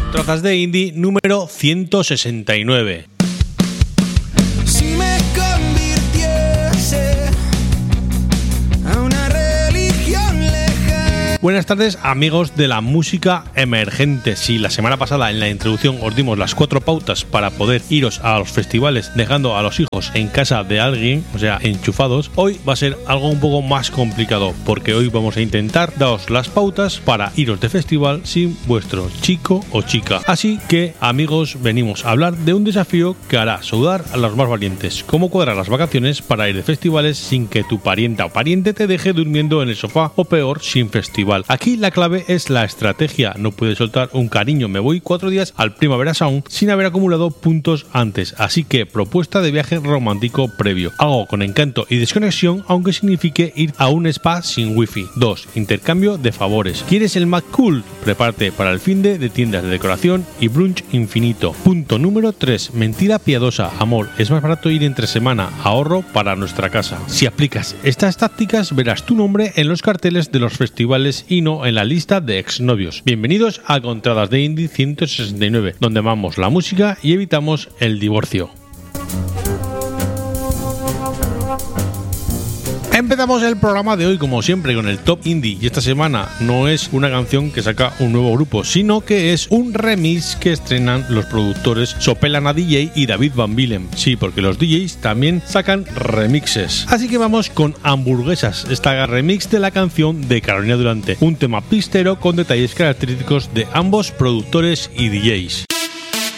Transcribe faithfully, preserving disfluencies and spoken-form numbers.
Trazas de Indie número ciento sesenta y nueve. Si me convirtiese a una religión lejana. Buenas tardes, amigos de la música emergente. Si la semana pasada en la introducción os dimos las cuatro pautas para poder iros a los festivales dejando a los hijos en casa de alguien, o sea, enchufados, hoy va a ser algo un poco más complicado, porque hoy vamos a intentar daros las pautas para iros de festival sin vuestro chico o chica. Así que, amigos, venimos a hablar de un desafío que hará sudar a los más valientes: cómo cuadrar las vacaciones para ir de festivales sin que tu parienta o pariente te deje durmiendo en el sofá, o peor, sin festival. Aquí la clave es la estrategia. No puedes soltar un cariño, me voy cuatro días al Primavera Sound sin haber acumulado puntos antes. Así que propuesta de viaje romántico previo. Algo con encanto y desconexión, aunque signifique ir a un spa sin wifi. dos. Intercambio de favores. ¿Quieres el Mac Cool? Prepárate para el finde de tiendas de decoración y brunch infinito. Punto número tres. Mentira piadosa. Amor, es más barato ir entre semana. Ahorro para nuestra casa. Si aplicas estas tácticas, verás tu nombre en los carteles de los festivales y no en la lista de exnovios. Bienvenidos a Contradas de Indie ciento sesenta y nueve, donde amamos la música y evitamos el divorcio. Empezamos el programa de hoy, como siempre, con el Top Indie, y esta semana no es una canción que saca un nuevo grupo, sino que es un remix que estrenan los productores Sopelana D J y David Van Willem. Sí, porque los D Js también sacan remixes. Así que vamos con Hamburguesas, esta remix de la canción de Carolina Durante, un tema pistero con detalles característicos de ambos productores y D Js.